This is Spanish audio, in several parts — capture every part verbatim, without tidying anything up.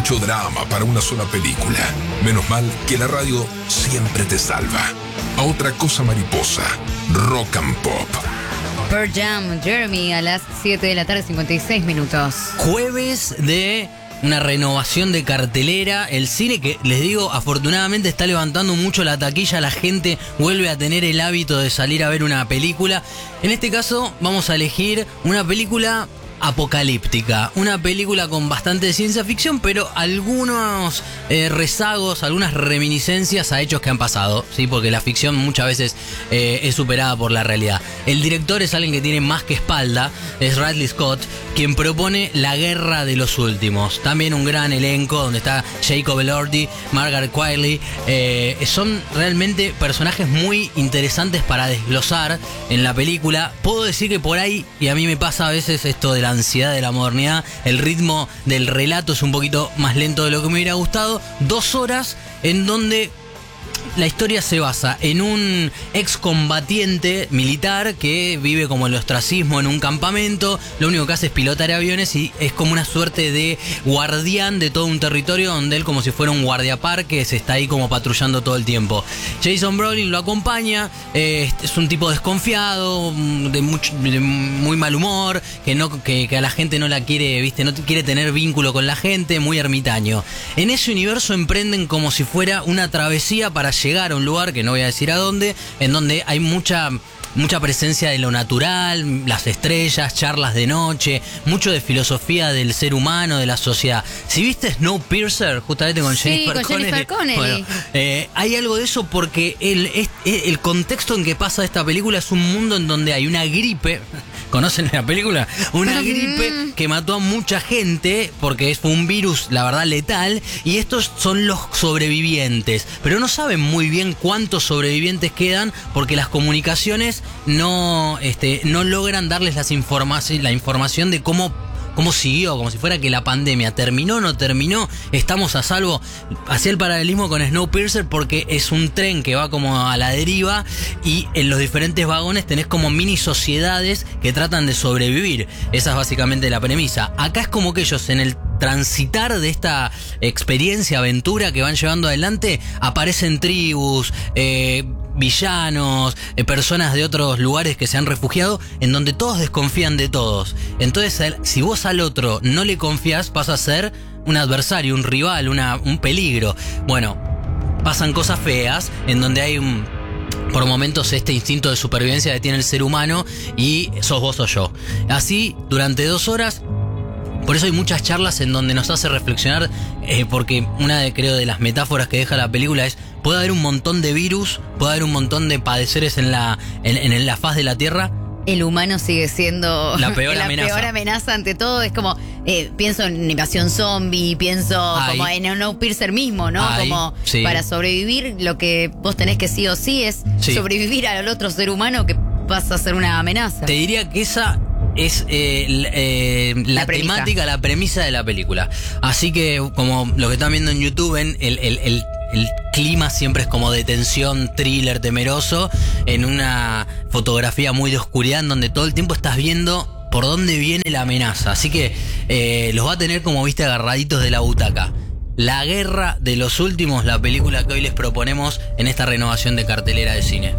mucho drama para una sola película. Menos mal que la radio siempre te salva. A otra cosa mariposa, Rock and Pop. Pearl Jam, Jeremy, a las siete de la tarde, cincuenta y seis minutos. Jueves de una renovación de cartelera. El cine que, les digo, afortunadamente está levantando mucho la taquilla. La gente vuelve a tener el hábito de salir a ver una película. En este caso vamos a elegir una película apocalíptica, una película con bastante ciencia ficción, pero algunos eh, rezagos, algunas reminiscencias a hechos que han pasado, ¿sí? Porque la ficción muchas veces eh, es superada por la realidad. El director es alguien que tiene más que espalda, es Ridley Scott, quien propone La Guerra de los Últimos. También un gran elenco donde está Jacob Elordi, Margaret Qualley. Eh, son realmente personajes muy interesantes para desglosar en la película. Puedo decir que por ahí, y a mí me pasa a veces esto de la ansiedad de la modernidad, el ritmo del relato es un poquito más lento de lo que me hubiera gustado. Dos horas en donde la historia se basa en un excombatiente militar que vive como el ostracismo en un campamento. Lo único que hace es pilotar aviones y es como una suerte de guardián de todo un territorio donde él, como si fuera un guardiaparque, se está ahí como patrullando todo el tiempo. Jason Brolin lo acompaña, eh, es un tipo desconfiado, de, mucho, de muy mal humor, que, no, que, que a la gente no la quiere, viste, no quiere tener vínculo con la gente, muy ermitaño. En ese universo emprenden como si fuera una travesía para llegar a un lugar, que no voy a decir a dónde, en donde hay mucha... mucha presencia de lo natural, las estrellas, charlas de noche, mucho de filosofía del ser humano, de la sociedad. Si viste Snowpiercer, justamente con sí, Jennifer con Connelly, Jennifer Connelly. Bueno, eh, hay algo de eso porque el, es, el contexto en que pasa esta película es un mundo en donde hay una gripe. ¿Conocen la película? Una gripe que mató a mucha gente porque fue un virus, la verdad, letal. Y estos son los sobrevivientes. Pero no saben muy bien cuántos sobrevivientes quedan porque las comunicaciones no, este, no logran darles las informaci- la información de cómo, cómo siguió, como si fuera que la pandemia terminó o no terminó, estamos a salvo. Hacía el paralelismo con Snowpiercer porque es un tren que va como a la deriva y en los diferentes vagones tenés como mini sociedades que tratan de sobrevivir. Esa es básicamente la premisa. Acá es como que ellos en el transitar de esta experiencia, aventura que van llevando adelante, aparecen tribus, eh, villanos, eh, personas de otros lugares que se han refugiado, en donde todos desconfían de todos. Entonces, el, si vos al otro no le confías, pasa a ser un adversario, un rival, una, un peligro. Bueno, pasan cosas feas, en donde hay un... por momentos este instinto de supervivencia que tiene el ser humano y sos vos o yo. Así, durante dos horas... Por eso hay muchas charlas en donde nos hace reflexionar, eh, porque una de, creo, de las metáforas que deja la película es: puede haber un montón de virus, puede haber un montón de padeceres en la, en, en la faz de la Tierra. El humano sigue siendo la peor la amenaza. peor amenaza ante todo. Es como, eh, pienso en invasión zombie, pienso Ay. como en Snowpiercer mismo, ¿no? Ay, como sí. Para sobrevivir, lo que vos tenés que sí o sí es sí. sobrevivir al otro ser humano que pasa a ser una amenaza. Te diría que esa es eh, eh, la, la temática, la premisa de la película. Así que, como lo que están viendo en YouTube, en el, el, el, el clima siempre es como de tensión, thriller, temeroso, en una fotografía muy de oscuridad, en donde todo el tiempo estás viendo por dónde viene la amenaza. Así que eh, los va a tener, como viste, agarraditos de la butaca. La Guerra de los Últimos, la película que hoy les proponemos en esta renovación de cartelera de cine.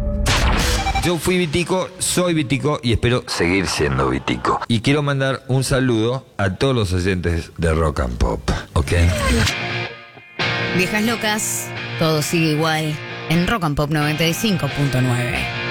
Yo fui Vitico, soy Vitico y espero seguir siendo Vitico. Y quiero mandar un saludo a todos los oyentes de Rock and Pop, ¿ok? Viejas locas, todo sigue igual en Rock and Pop noventa y cinco punto nueve.